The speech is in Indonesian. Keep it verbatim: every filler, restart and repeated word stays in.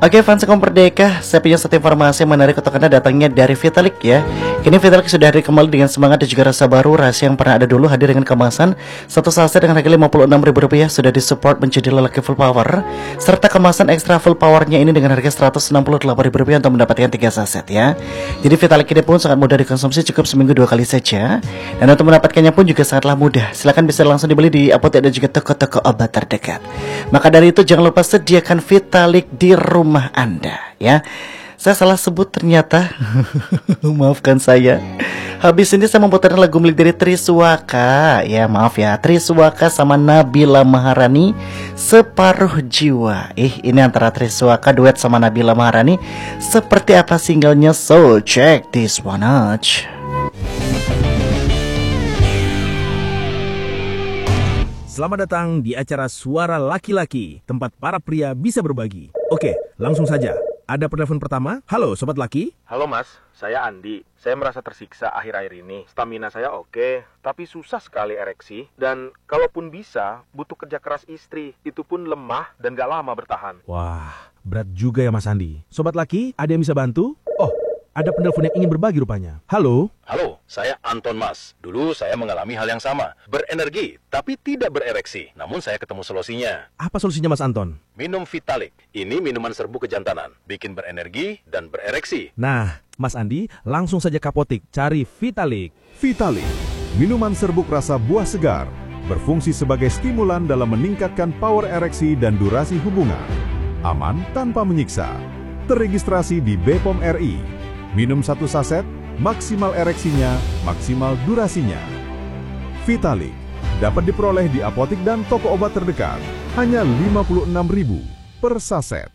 Oke fans Komperdeka, saya punya satu informasi yang menarik untuk Anda, datangnya dari Vitalik ya. Kini Vitalik sudah hadir kembali dengan semangat dan juga rasa baru. Rahasia yang pernah ada dulu hadir dengan kemasan satu saset dengan harga lima puluh enam ribu rupiah, sudah disupport menjadi lelaki full power, serta kemasan ekstra full powernya ini dengan harga seratus enam puluh delapan ribu rupiah untuk mendapatkan tiga saset ya. Jadi Vitalik ini pun sangat mudah dikonsumsi, cukup seminggu dua kali saja. Dan untuk mendapatkannya pun juga sangatlah mudah. Silahkan bisa langsung dibeli di apotek dan juga toko-toko obat terdekat. Maka dari itu jangan lupa sediakan Vitalik di rumah Anda ya. Saya salah sebut ternyata. Maafkan saya. Habis ini saya memputarkan lagu milik dari Triswaka. Ya maaf ya, Triswaka sama Nabila Maharani, Separuh Jiwa. Ih, ini antara Triswaka duet sama Nabila Maharani. Seperti apa singlenya? So check this one out. Selamat datang di acara Suara Laki-Laki, tempat para pria bisa berbagi. Oke, langsung saja. Ada penelpon pertama. Halo, Sobat Laki. Halo Mas, saya Andi. Saya merasa tersiksa akhir-akhir ini. Stamina saya oke, tapi susah sekali ereksi. Dan kalaupun bisa, butuh kerja keras istri. Itu pun lemah dan gak lama bertahan. Wah, berat juga ya Mas Andi. Sobat Laki, ada yang bisa bantu? Oh, ada penelpon yang ingin berbagi rupanya. Halo. Halo, saya Anton Mas. Dulu saya mengalami hal yang sama. Berenergi, tapi tidak berereksi. Namun saya ketemu solusinya. Apa solusinya Mas Anton? Minum Vitalik. Ini minuman serbu kejantanan. Bikin berenergi dan berereksi. Nah, Mas Andi, langsung saja ke apotek, cari Vitalik. Vitalik, minuman serbuk rasa buah segar. Berfungsi sebagai stimulan dalam meningkatkan power ereksi dan durasi hubungan. Aman tanpa menyiksa. Terregistrasi di B P O M R I. Minum satu saset, maksimal ereksinya, maksimal durasinya. Vitalik dapat diperoleh di apotek dan toko obat terdekat. Hanya lima puluh enam ribu per saset.